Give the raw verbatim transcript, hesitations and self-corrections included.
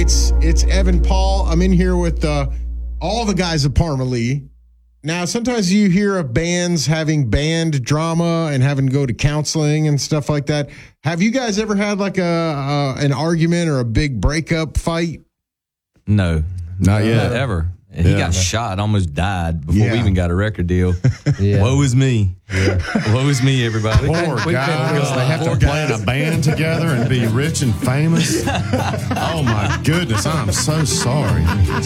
It's it's Evan Paul. I'm in here with uh, all the guys at Parmalee. Now, sometimes you hear of bands having band drama and having to go to counseling and stuff like that. Have you guys ever had like a, a an argument or a big breakup fight? No, not yet. Not ever. He Yeah. got shot, almost died before Yeah. we even got a record deal. Yeah. Woe is me. Yeah. Woe is me, everybody. Poor we guys. couldn't- They have to play in a band together and be rich and famous. Oh, my goodness. I'm so sorry.